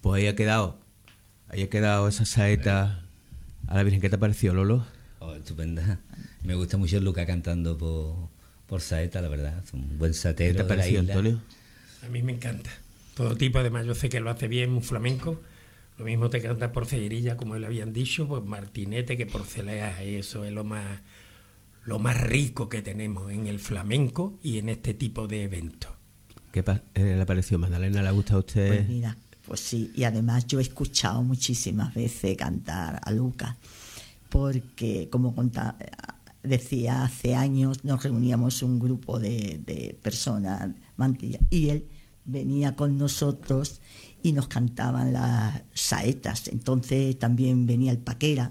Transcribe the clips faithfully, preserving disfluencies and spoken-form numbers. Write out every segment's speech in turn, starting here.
Pues ahí ha quedado, ahí ha quedado esa saeta a la Virgen. ¿Qué te ha parecido, Lolo? Oh, estupenda. Me gusta mucho Luca cantando por, por saeta, la verdad. Es un buen saetero. ¿Qué te ha parecido, Antonio? A mí me encanta. Todo tipo, además yo sé que lo hace bien, un flamenco. Lo mismo te canta porcellería, como le habían dicho, pues martinete que porcelea, y eso es lo más, lo más rico que tenemos en el flamenco y en este tipo de eventos. ¿Qué pa- eh, le ha parecido, Magdalena? ¿Le ha gustado a usted? Pues mira, pues sí, y además yo he escuchado muchísimas veces cantar a Lucas, porque como contaba, decía, hace años nos reuníamos un grupo de, de personas, Mantilla, y él venía con nosotros y nos cantaban las saetas. Entonces también venía el Paquera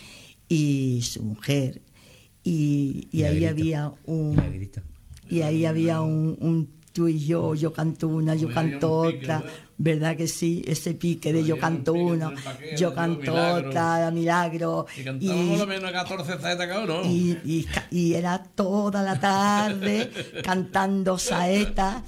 y su mujer, y, y ahí había un y ahí había un, un tú y yo, yo canto una, yo canto otra, ¿verdad que sí? Ese pique de yo canto una, yo canto otra, milagro. Y cantábamos lo menos catorce saetas cada uno. Y, y, y era toda la tarde cantando saetas.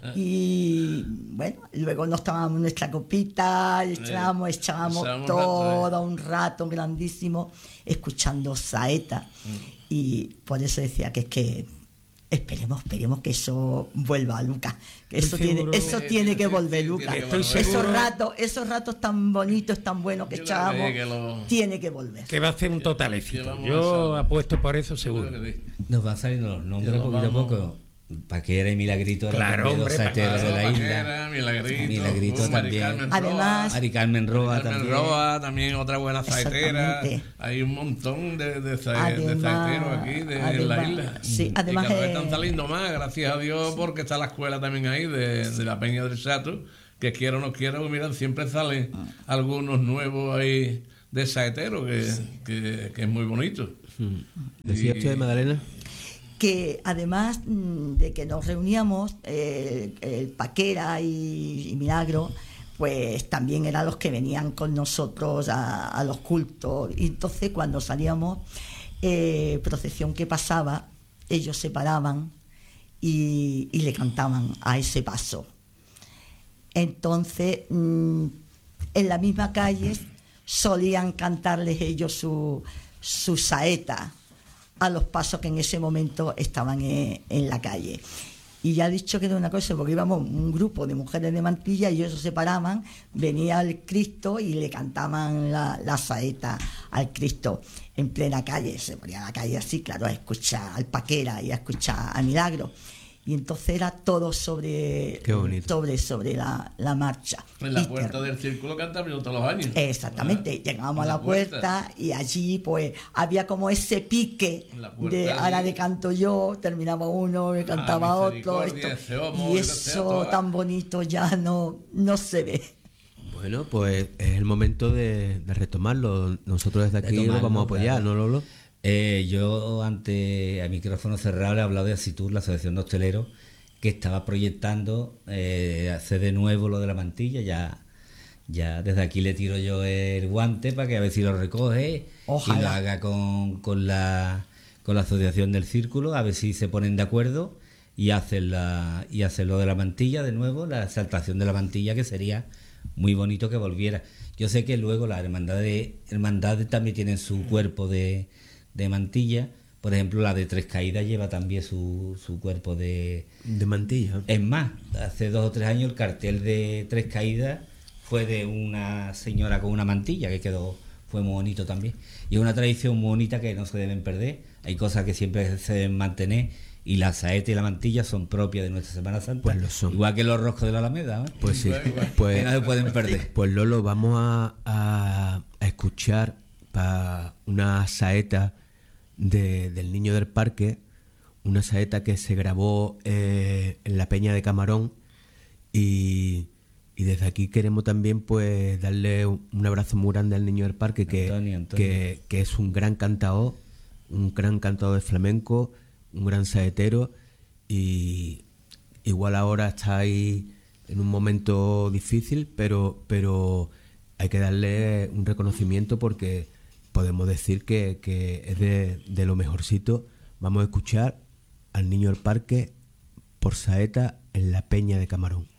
Y bueno, luego nos tomábamos nuestra copita, echábamos, echábamos todo un rato grandísimo escuchando saetas. Y por eso decía que es que Esperemos, esperemos que eso vuelva, Lucas. Que eso tiene, eso tiene que volver, Lucas. Esos ratos, esos ratos tan bonitos, tan buenos que echábamos, tiene que volver. Que va a hacer un total éxito. Yo apuesto por eso seguro. Nos van saliendo los nombres poquito a poco. Paquera y Milagrito eran claro, los hombre, saeteros de la Paquera, isla. Milagrito, Milagrito uh, también. Carmen Además, Mari Carmen Roa Carmen también. Roa, también otra buena saetera. Hay un montón de, de, sa además, de saeteros aquí de, además, en la isla. Sí, además y cada vez eh, están saliendo más, gracias a Dios, sí. Porque está la escuela también ahí de, de la Peña del Sato, que quiera o no quiera, pues miran, siempre salen ah. algunos nuevos ahí de saeteros, que, sí. que, que es muy bonito. Hmm. ¿Decía y, usted, Magdalena? Que además de que nos reuníamos, eh, el Paquera y, y Milagro, pues también eran los que venían con nosotros a, a los cultos. Y entonces cuando salíamos, eh, procesión que pasaba, ellos se paraban y, y le cantaban a ese paso. Entonces, mmm, en la misma calle solían cantarles ellos su, su saeta a los pasos que en ese momento estaban en, en la calle. Y ya he dicho que era una cosa, porque íbamos un grupo de mujeres de Mantilla y ellos se paraban, venía el Cristo y le cantaban la, la saeta al Cristo en plena calle. Se ponía a la calle así, claro, a escuchar al Paquera y a escuchar a Milagro. Y entonces era todo sobre sobre, sobre la, la marcha. En la puerta del círculo cantamos todos los años. Exactamente, ah, llegábamos a la puerta, puerta y allí pues había como ese pique de ahora le canto yo, terminaba uno, me cantaba ah, otro, esto, y eso tan bonito ya no, no se ve. Bueno, pues es el momento de, de retomarlo. Nosotros desde aquí de lo vamos a apoyar, claro. ¿No, Lolo? Eh, yo, ante a micrófono cerrado, le he hablado de Asitur, la Asociación de Hosteleros, que estaba proyectando eh, hacer de nuevo lo de la mantilla. Ya, ya desde aquí le tiro yo el guante para que a ver si lo recoge. Ojalá. Y lo haga con, con, la, con la Asociación del Círculo, a ver si se ponen de acuerdo y hacen, la, y hacen lo de la mantilla de nuevo, la exaltación de la mantilla, que sería muy bonito que volviera. Yo sé que luego las hermandades, hermandades también tienen su cuerpo de... de mantilla, por ejemplo la de Tres Caídas lleva también su, su cuerpo de... de mantilla. Es más, hace dos o tres años el cartel de Tres Caídas fue de una señora con una mantilla que quedó, fue muy bonito también. Y es una tradición muy bonita que no se deben perder, hay cosas que siempre se deben mantener, y la saeta y la mantilla son propias de nuestra Semana Santa, pues lo son. Igual que los roscos de la Alameda, ¿eh? Pues sí, pues, que no se pueden perder. Pues Lolo, vamos a, a, a escuchar para una saeta De, del Niño del Parque, una saeta que se grabó eh, en la Peña de Camarón, y, y desde aquí queremos también pues darle un, un abrazo muy grande al Niño del Parque, que, Antonio, Antonio. que, que es un gran cantador, un gran cantador de flamenco, un gran saetero, y igual ahora está ahí en un momento difícil, pero, pero hay que darle un reconocimiento porque podemos decir que, que es de, de lo mejorcito. Vamos a escuchar al Niño del Parque por saeta en la Peña de Camarón.